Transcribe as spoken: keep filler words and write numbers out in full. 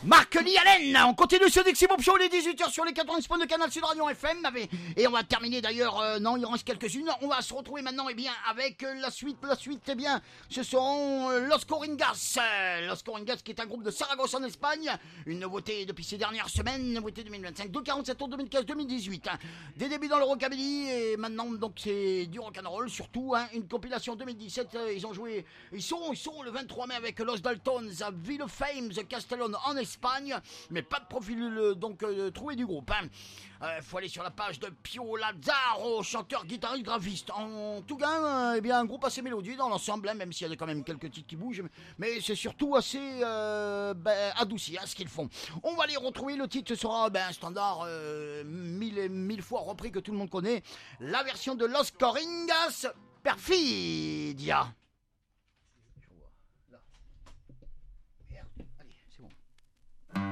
Marc Lee Allen, on continue sur Dixie Bob Show, les dix-huit heures sur les quatre-vingts points de Canal Sud Radio F M. Et on va terminer d'ailleurs, euh, non, il en reste quelques-unes. On va se retrouver maintenant, eh bien, avec euh, la suite. La suite, eh bien, ce seront euh, Los Coringas. Euh, Los Coringas, qui est un groupe de Saragosse en Espagne. Une nouveauté depuis ces dernières semaines, nouveauté deux mille vingt-cinq, de quarante-sept tours deux mille quinze deux mille dix-huit. Hein. Des débuts dans le rockabilly et maintenant, donc, c'est du rock'n'roll surtout. Hein. Une compilation deux mille dix-sept, euh, ils ont joué, ils sont, ils sont le vingt-trois mai avec Los Daltons à Villafame, Castellón en Espagne. Mais pas de profil euh, donc euh, trouvé du groupe. Hein. Euh, faut aller sur la page de Pio Lazzaro, chanteur, guitariste, graphiste. En tout cas, euh, eh bien un groupe assez mélodieux dans l'ensemble, hein, même s'il y a quand même quelques titres qui bougent. Mais c'est surtout assez euh, ben, adouci, hein, ce qu'ils font. On va les retrouver. Le titre sera ben, un standard euh, mille et mille fois repris que tout le monde connaît. La version de Los Coringas, Perfidia.